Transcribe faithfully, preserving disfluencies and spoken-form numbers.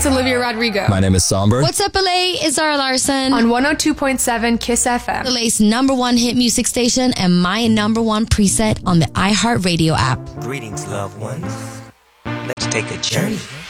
it's Olivia Rodrigo. My name is Somber. What's up, L A? It's Zara Larson. On one oh two point seven Kiss F M. L A's number one hit music station and my number one preset on the iHeartRadio app. Greetings, loved ones. Let's take a journey.